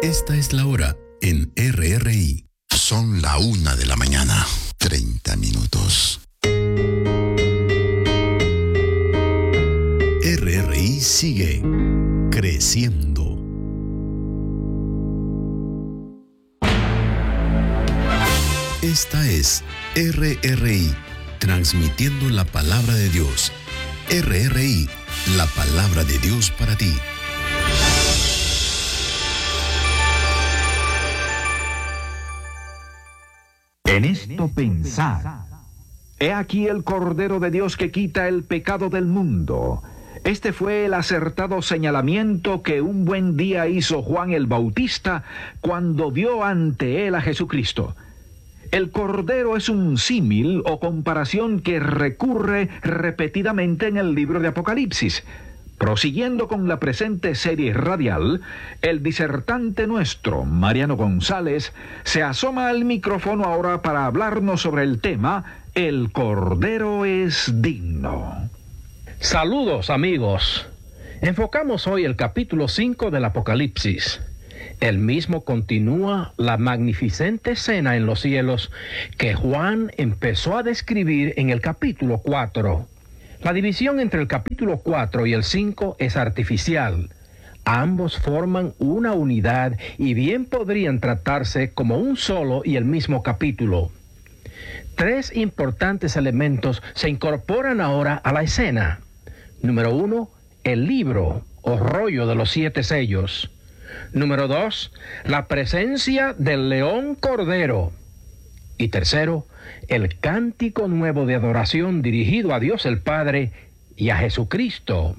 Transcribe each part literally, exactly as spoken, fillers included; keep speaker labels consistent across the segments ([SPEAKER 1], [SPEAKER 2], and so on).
[SPEAKER 1] Esta es la hora en R R I.
[SPEAKER 2] Son la una de la mañana, treinta minutos.
[SPEAKER 1] R R I sigue creciendo. Esta es R R I, transmitiendo la palabra de Dios. R R I, la palabra de Dios para ti.
[SPEAKER 3] En esto pensad. He aquí el Cordero de Dios que quita el pecado del mundo. Este fue el acertado señalamiento que un buen día hizo Juan el Bautista cuando vio ante él a Jesucristo. El Cordero es un símil o comparación que recurre repetidamente en el libro de Apocalipsis. Prosiguiendo con la presente serie radial, el disertante nuestro, Mariano González, se asoma al micrófono ahora para hablarnos sobre el tema El Cordero es digno.
[SPEAKER 4] Saludos, amigos. Enfocamos hoy el capítulo cinco del Apocalipsis. El mismo continúa la magnificente escena en los cielos que Juan empezó a describir en el capítulo cuatro. La división entre el capítulo cuatro y el cinco es artificial. Ambos forman una unidad y bien podrían tratarse como un solo y el mismo capítulo. Tres importantes elementos se incorporan ahora a la escena. Número uno, el libro o rollo de los siete sellos. Número dos, la presencia del león cordero. Y tercero, el cántico nuevo de adoración dirigido a Dios el Padre y a Jesucristo.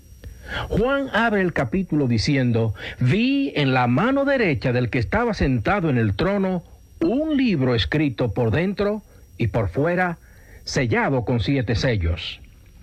[SPEAKER 4] Juan abre el capítulo diciendo: vi en la mano derecha del que estaba sentado en el trono un libro escrito por dentro y por fuera, sellado con siete sellos.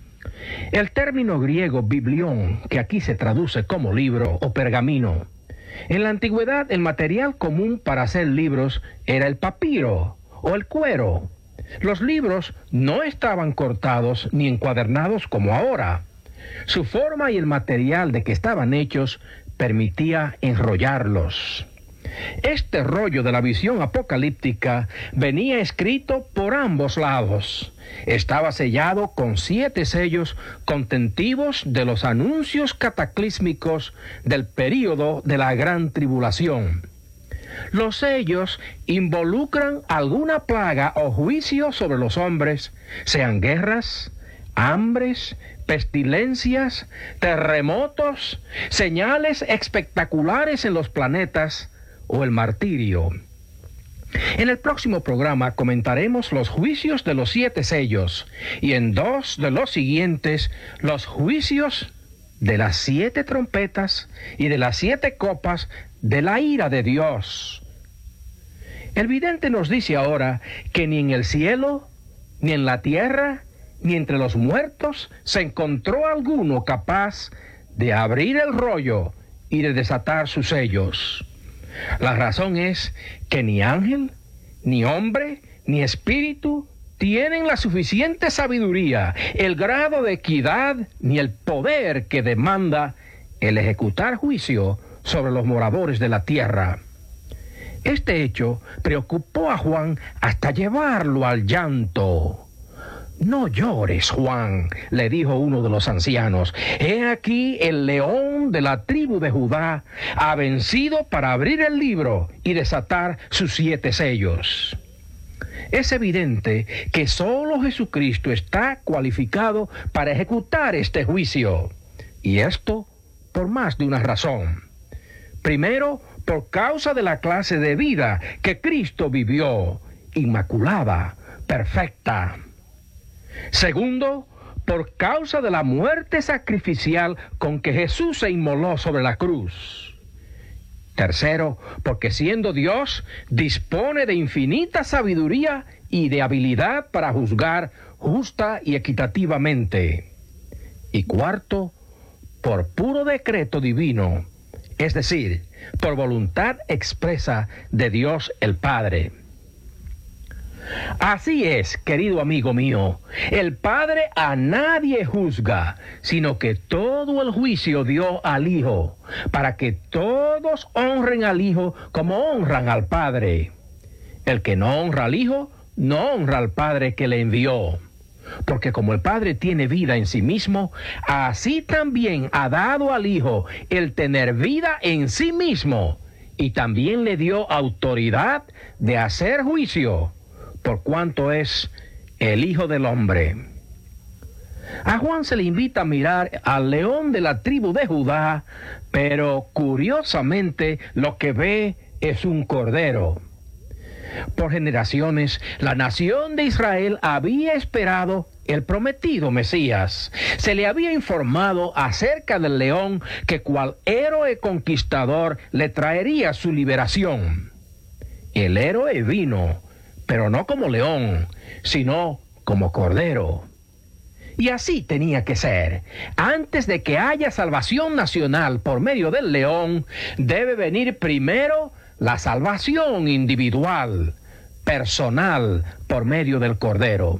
[SPEAKER 4] El término griego biblión, que aquí se traduce como libro o pergamino. En la antigüedad, el material común para hacer libros era el papiro o el cuero. Los libros no estaban cortados ni encuadernados como ahora. Su forma y el material de que estaban hechos permitía enrollarlos. Este rollo de la visión apocalíptica venía escrito por ambos lados. Estaba sellado con siete sellos contentivos de los anuncios cataclísmicos del período de la gran tribulación. Los sellos involucran alguna plaga o juicio sobre los hombres, sean guerras, hambres, pestilencias, terremotos, señales espectaculares en los planetas o el martirio. En el próximo programa comentaremos los juicios de los siete sellos y en dos de los siguientes los juicios de las siete trompetas y de las siete copas de la ira de Dios. El vidente nos dice ahora que ni en el cielo, ni en la tierra, ni entre los muertos se encontró alguno capaz de abrir el rollo y de desatar sus sellos. La razón es que ni ángel, ni hombre, ni espíritu tienen la suficiente sabiduría, el grado de equidad, ni el poder que demanda el ejecutar juicio sobre los moradores de la tierra. Este hecho preocupó a Juan hasta llevarlo al llanto. No llores, Juan, le dijo uno de los ancianos. He aquí el león de la tribu de Judá ha vencido para abrir el libro y desatar sus siete sellos. Es evidente que solo Jesucristo está cualificado para ejecutar este juicio. Y esto por más de una razón. Primero, por causa de la clase de vida que Cristo vivió, inmaculada, perfecta. Segundo, por causa de la muerte sacrificial con que Jesús se inmoló sobre la cruz. Tercero, porque siendo Dios, dispone de infinita sabiduría y de habilidad para juzgar justa y equitativamente. Y cuarto, por puro decreto divino, es decir, por voluntad expresa de Dios el Padre. Así es, querido amigo mío, el Padre a nadie juzga, sino que todo el juicio dio al Hijo, para que todos honren al Hijo como honran al Padre. El que no honra al Hijo, no honra al Padre que le envió. Porque como el Padre tiene vida en sí mismo, así también ha dado al Hijo el tener vida en sí mismo, y también le dio autoridad de hacer juicio, por cuanto es el Hijo del Hombre. A Juan se le invita a mirar al león de la tribu de Judá, pero curiosamente lo que ve es un cordero. Por generaciones, la nación de Israel había esperado el prometido Mesías. Se le había informado acerca del león que cual héroe conquistador le traería su liberación. El héroe vino, pero no como león, sino como cordero. Y así tenía que ser. Antes de que haya salvación nacional por medio del león, debe venir primero la salvación individual, personal, por medio del cordero.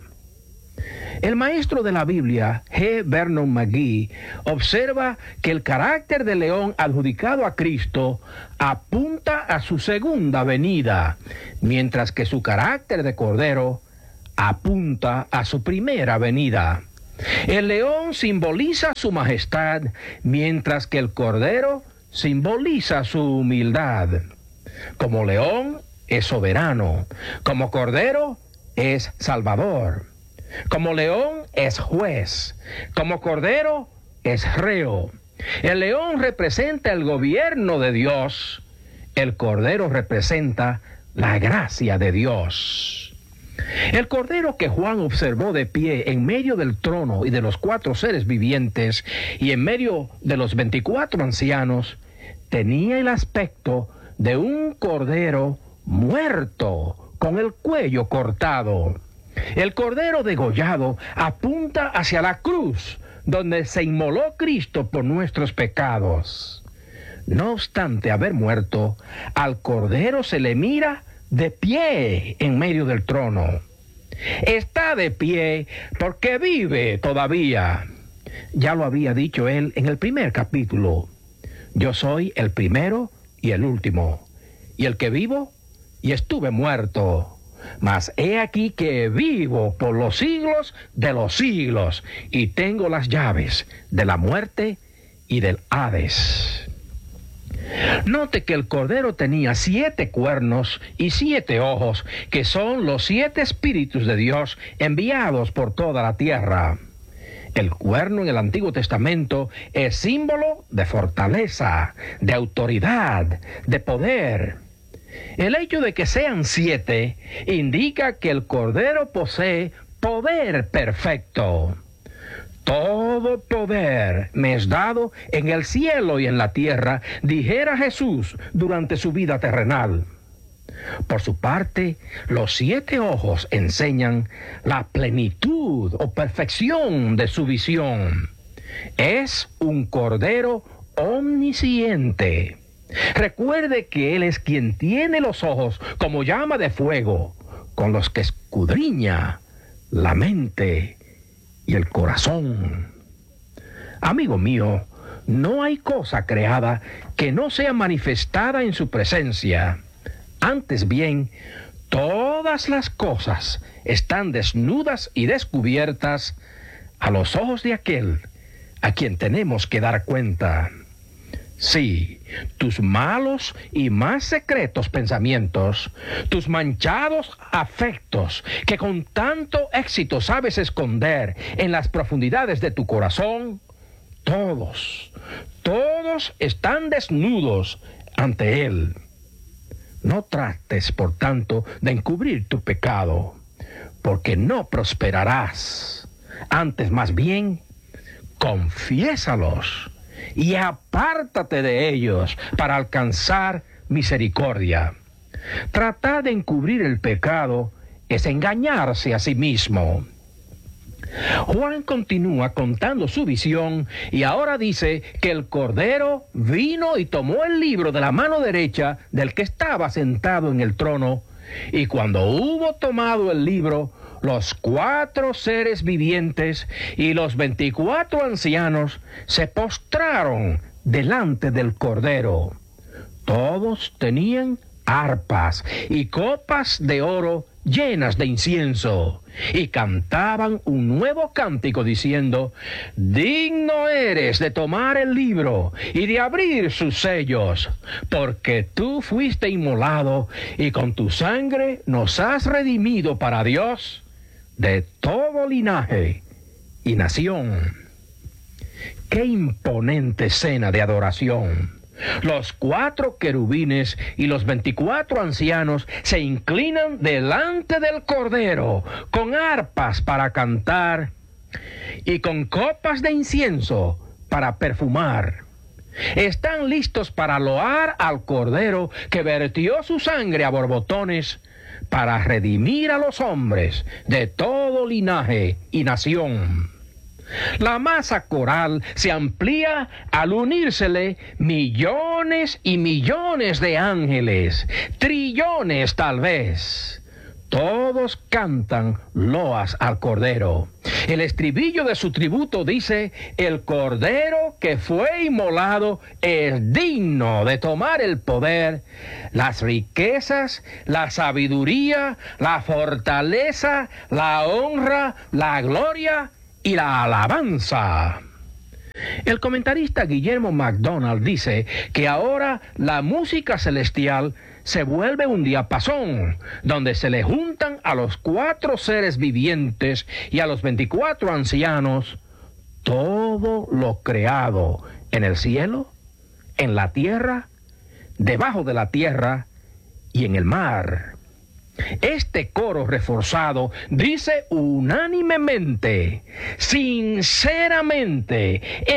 [SPEAKER 4] El maestro de la Biblia, G. Vernon McGee, observa que el carácter del león adjudicado a Cristo apunta a su segunda venida, mientras que su carácter de cordero apunta a su primera venida. El león simboliza su majestad, mientras que el cordero simboliza su humildad. Como león es soberano, como cordero es salvador. Como león es juez, como cordero es reo. El león representa el gobierno de Dios, el cordero representa la gracia de Dios. El cordero que Juan observó de pie en medio del trono y de los cuatro seres vivientes y en medio de los veinticuatro ancianos, tenía el aspecto de un cordero muerto, con el cuello cortado. El cordero degollado apunta hacia la cruz, donde se inmoló Cristo por nuestros pecados. No obstante haber muerto, al cordero se le mira de pie en medio del trono. Está de pie porque vive todavía. Ya lo había dicho él en el primer capítulo. Yo soy el primero y el último, y el que vivo y estuve muerto. Mas he aquí que vivo por los siglos de los siglos, y tengo las llaves de la muerte y del Hades. Note que el cordero tenía siete cuernos y siete ojos, que son los siete espíritus de Dios enviados por toda la tierra. El cuerno en el Antiguo Testamento es símbolo de fortaleza, de autoridad, de poder. El hecho de que sean siete indica que el cordero posee poder perfecto. Todo poder me es dado en el cielo y en la tierra, dijera Jesús durante su vida terrenal. Por su parte, los siete ojos enseñan la plenitud o perfección de su visión. Es un cordero omnisciente. Recuerde que Él es quien tiene los ojos como llama de fuego, con los que escudriña la mente y el corazón. Amigo mío, no hay cosa creada que no sea manifestada en su presencia. Antes bien, todas las cosas están desnudas y descubiertas a los ojos de aquel a quien tenemos que dar cuenta. Sí, tus malos y más secretos pensamientos, tus manchados afectos, que con tanto éxito sabes esconder en las profundidades de tu corazón, todos, todos están desnudos ante Él. No trates, por tanto, de encubrir tu pecado, porque no prosperarás. Antes, más bien, confiésalos y apártate de ellos para alcanzar misericordia. Tratar de encubrir el pecado es engañarse a sí mismo. Juan continúa contando su visión y ahora dice que el Cordero vino y tomó el libro de la mano derecha del que estaba sentado en el trono Y cuando hubo tomado el libro, los cuatro seres vivientes y los veinticuatro ancianos se postraron delante del Cordero. Todos tenían arpas y copas de oro llenas de incienso, y cantaban un nuevo cántico diciendo: digno eres de tomar el libro y de abrir sus sellos, porque tú fuiste inmolado y con tu sangre nos has redimido para Dios de todo linaje y nación. ¡Qué imponente escena de adoración! Los cuatro querubines y los veinticuatro ancianos se inclinan delante del Cordero con arpas para cantar y con copas de incienso para perfumar. Están listos para loar al Cordero que vertió su sangre a borbotones para redimir a los hombres de todo linaje y nación. La masa coral se amplía al unírsele millones y millones de ángeles, trillones tal vez. Todos cantan loas al Cordero. El estribillo de su tributo dice: el Cordero que fue inmolado es digno de tomar el poder, las riquezas, la sabiduría, la fortaleza, la honra, la gloria y la alabanza. El comentarista Guillermo MacDonald dice que ahora la música celestial se vuelve un diapasón, donde se le juntan a los cuatro seres vivientes y a los veinticuatro ancianos todo lo creado en el cielo, en la tierra, debajo de la tierra y en el mar. Este coro reforzado dice unánimemente, sinceramente,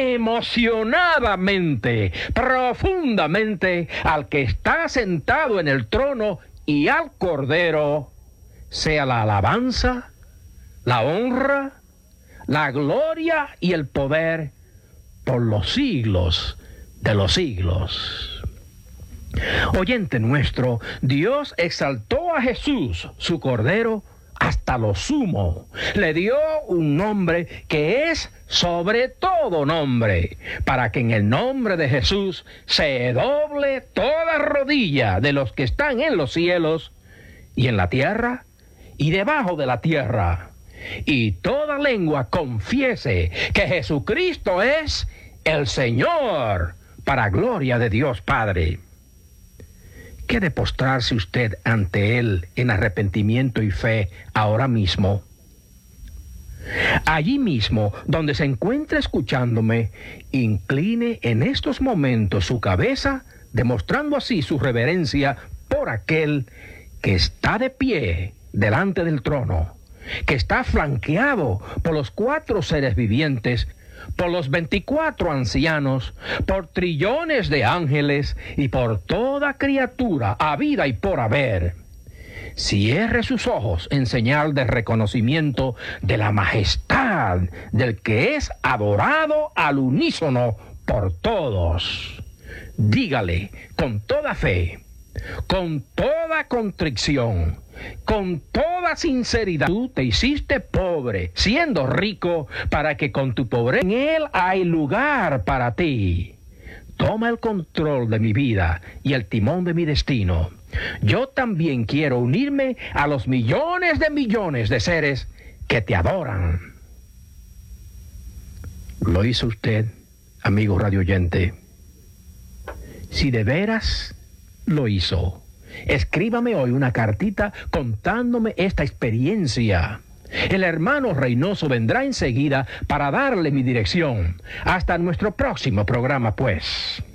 [SPEAKER 4] emocionadamente, profundamente al que está sentado en el trono y al Cordero, sea la alabanza, la honra, la gloria y el poder por los siglos de los siglos. Oyente nuestro, Dios exaltó a Jesús, su Cordero, hasta lo sumo. Le dio un nombre que es sobre todo nombre, para que en el nombre de Jesús se doble toda rodilla de los que están en los cielos y en la tierra y debajo de la tierra, y toda lengua confiese que Jesucristo es el Señor, para gloria de Dios Padre. ¿Qué de postrarse usted ante Él en arrepentimiento y fe ahora mismo? Allí mismo, donde se encuentra escuchándome, incline en estos momentos su cabeza, demostrando así su reverencia por aquel que está de pie delante del trono, que está flanqueado por los cuatro seres vivientes, por los veinticuatro ancianos, por trillones de ángeles y por toda criatura habida y por haber. Cierre sus ojos en señal de reconocimiento de la majestad del que es adorado al unísono por todos. Dígale con toda fe, con toda contrición, con toda sinceridad: tú te hiciste pobre, siendo rico, para que con tu pobreza en Él hay lugar para ti. Toma el control de mi vida y el timón de mi destino. Yo también quiero unirme a los millones de millones de seres que te adoran. ¿Lo hizo usted, amigo radioyente? Si de veras lo hizo, escríbame hoy una cartita contándome esta experiencia. El hermano Reynoso vendrá enseguida para darle mi dirección. Hasta nuestro próximo programa, pues.